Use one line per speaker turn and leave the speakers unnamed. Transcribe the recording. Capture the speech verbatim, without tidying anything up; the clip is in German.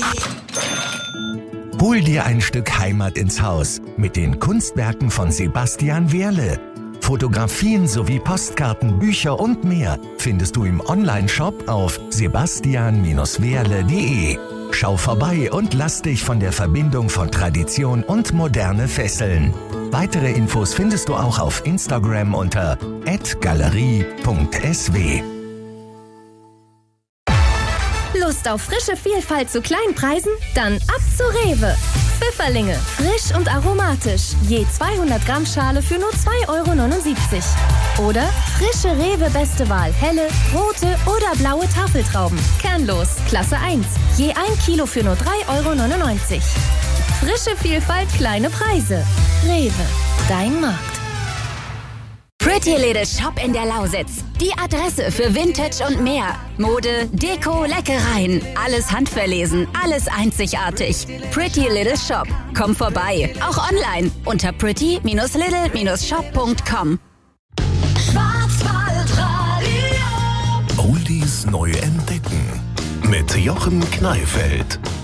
Hol dir ein Stück Heimat ins Haus mit den Kunstwerken von Sebastian Wehrle. Fotografien sowie Postkarten, Bücher und mehr findest du im Onlineshop auf sebastian Bindestrich wehrle punkt de. Schau vorbei und lass dich von der Verbindung von Tradition und Moderne fesseln. Weitere Infos findest du auch auf Instagram unter at galerie punkt s w.
Lust auf frische Vielfalt zu kleinen Preisen? Dann ab zu Rewe. Pfifferlinge, frisch und aromatisch. Je zweihundert Gramm Schale für nur zwei Euro neunundsiebzig. Oder frische Rewe Beste Wahl, helle, rote oder blaue Tafeltrauben. Kernlos, Klasse eins. Je ein Kilo für nur drei Euro neunundneunzig. Frische Vielfalt, kleine Preise. Rewe, dein Markt.
Pretty Little Shop in der Lausitz. Die Adresse für Vintage und mehr. Mode, Deko, Leckereien. Alles handverlesen, alles einzigartig. Pretty Little Shop. Komm vorbei. Auch online unter pretty little shop punkt com.
Oldies neu entdecken. Mit Jochen Kneifeld.